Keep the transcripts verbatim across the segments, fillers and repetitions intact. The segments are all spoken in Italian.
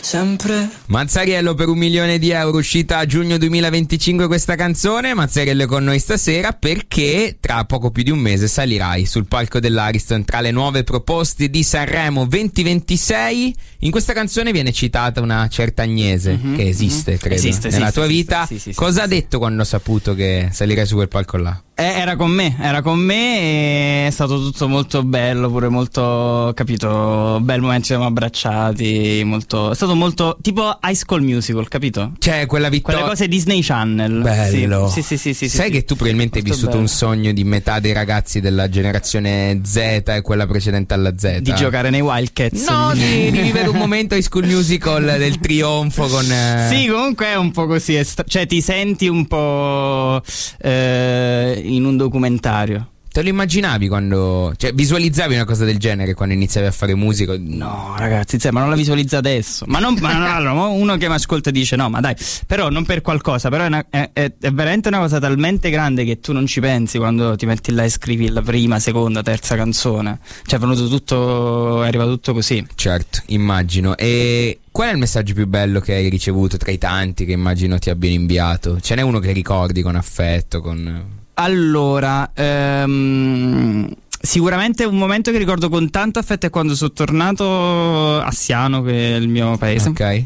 sempre. Mazzariello per un milione di euro, uscita a giugno duemilaventicinque questa canzone. Mazzariello è con noi stasera perché tra poco più di un mese salirai sul palco dell'Ariston tra le nuove proposte di Sanremo duemilaventisei. In questa canzone viene citata una certa Agnese, mm-hmm, che esiste, mm-hmm. credo, esiste, nella esiste, tua esiste, vita. Sì, sì, Cosa sì, ha detto sì. quando ha saputo che salirai su quel palco là? Eh, era con me, era con me e è stato tutto molto bello, pure molto, capito, bel momento, ci siamo abbracciati, molto, è stato molto tipo High School Musical, capito? Cioè quella vittoria, quelle cose Disney Channel. Bello. Sì, sì, sì, sì, Sai sì, che tu probabilmente hai vissuto bello. un sogno di metà dei ragazzi della generazione Z e quella precedente alla Z. Di giocare nei Wildcats. No, di, di vivere un momento High School Musical del trionfo con... Eh... Sì, comunque è un po' così, è stra- cioè ti senti un po' eh, in un documentario. Te lo immaginavi quando... cioè visualizzavi una cosa del genere quando iniziavi a fare musica? No ragazzi, cioè, ma non la visualizza adesso. Ma non ma, no, allora, uno che mi ascolta dice no ma dai, però non per qualcosa, però è, una, è, è, è veramente una cosa talmente grande che tu non ci pensi quando ti metti là e scrivi la prima, seconda, terza canzone. Cioè è venuto tutto, è arrivato tutto così. Certo, immagino. E qual è il messaggio più bello che hai ricevuto tra i tanti che immagino ti abbiano inviato? Ce n'è uno che ricordi con affetto, con... Allora, ehm, sicuramente un momento che ricordo con tanto affetto è quando sono tornato a Siano, che è il mio paese. Ok.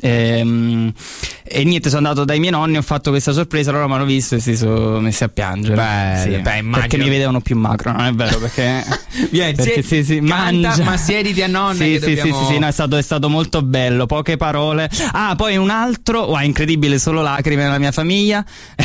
E, e niente, sono andato dai miei nonni, ho fatto questa sorpresa, loro mi hanno visto e si sono messi a piangere. Beh, sì, beh, perché mi vedevano più macro, non è vero? Perché, Vieni, perché sì, sì, sì, canta, mangia. ma siediti a nonna. Sì, che sì, dobbiamo... sì, sì, sì, no, è stato, è stato molto bello, poche parole. Ah, poi un altro, oh, è incredibile, solo lacrime nella mia famiglia.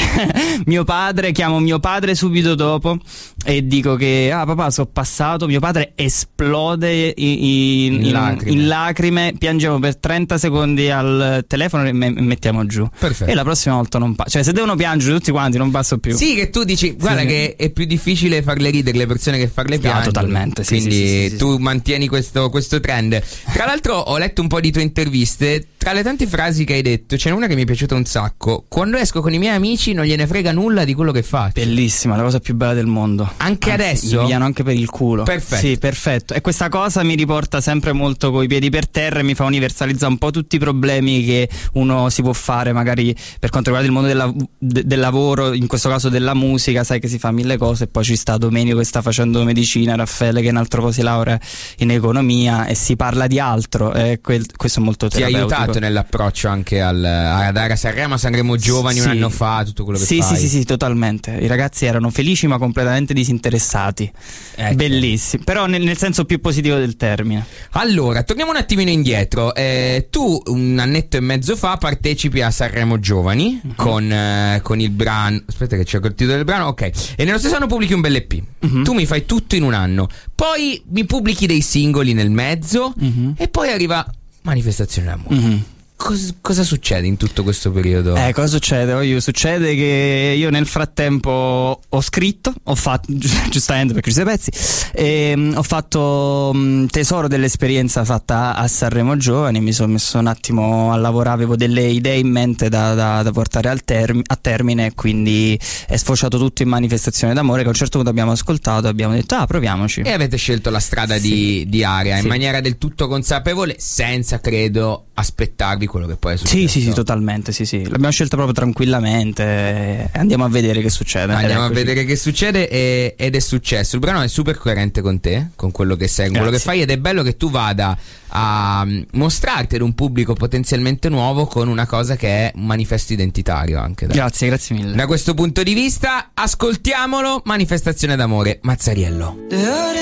Mio padre, chiamo mio padre subito dopo e dico che ah papà sono passato, mio padre esplode in, in, in, lacrime. in lacrime, piangiamo per trenta secondi al telefono e me- mettiamo giù. Perfetto. E la prossima volta non passo, cioè se devono piangere tutti quanti non passo più. Sì, che tu dici guarda sì, che è più difficile farle ridere le persone che farle piangere. Ah, totalmente, sì, quindi sì, sì, sì, tu sì. mantieni questo, questo trend. Tra l'altro ho letto un po' di tue interviste, tra le tante frasi che hai detto c'è una che mi è piaciuta un sacco: quando esco con i miei amici non gliene frega nulla di quello che faccio. Bellissima, la cosa più bella del mondo. Anche Anzi, adesso? Mi pigliano anche per il culo. Perfetto. Sì, perfetto. E questa cosa mi riporta sempre molto coi piedi per terra e mi fa universalizzare un po' tutti i problemi che uno si può fare magari per quanto riguarda il mondo del, lav- de- del lavoro, in questo caso della musica. Sai che si fa mille cose e poi ci sta Domenico che sta facendo medicina, Raffaele che in altro po' si laurea in economia e si parla di altro, e quel- questo è molto terapeutico. Ti ha aiutato nell'approccio anche al, ad andare a Sanremo, a Sanremo Giovani sì. un anno fa, tutto quello che sì, fai? Sì, sì, sì, totalmente. I ragazzi erano felici ma completamente disinteressati. Ecco. Bellissimi, però nel, nel senso più positivo del termine. Allora, torniamo un attimino indietro. Eh, tu un annetto e mezzo fa partecipi a Sanremo Giovani uh-huh. con, eh, con il brano. Aspetta che cerco il titolo del brano. Ok. E nello stesso anno pubblichi un bel E P. Uh-huh. Tu mi fai tutto in un anno. Poi mi pubblichi dei singoli nel mezzo uh-huh. e poi arriva Manifestazione d'amore. Uh-huh. Cosa, cosa succede in tutto questo periodo? Eh, cosa succede? Io, succede che io nel frattempo ho scritto, ho fatto, giustamente perché ci sono i pezzi, e, ho fatto mh, tesoro dell'esperienza fatta a Sanremo Giovani, mi sono messo un attimo a lavorare, avevo delle idee in mente da, da, da portare al term- a termine, quindi è sfociato tutto in Manifestazione d'amore che a un certo punto abbiamo ascoltato e abbiamo detto ah proviamoci. E avete scelto la strada sì. di, di Aria sì. in maniera del tutto consapevole, senza credo aspettarvi quello che poi è successo. Sì, sì, sì, totalmente, sì, sì. L'abbiamo scelta proprio tranquillamente e andiamo a vedere che succede. Andiamo a vedere che succede e, ed è successo. Il brano è super coerente con te, con quello che sei, con quello che fai, ed è bello che tu vada a mostrarti ad un pubblico potenzialmente nuovo con una cosa che è un manifesto identitario anche. Dai. Grazie, grazie mille. Da questo punto di vista, ascoltiamolo, Manifestazione d'amore, Mazzariello. Le ore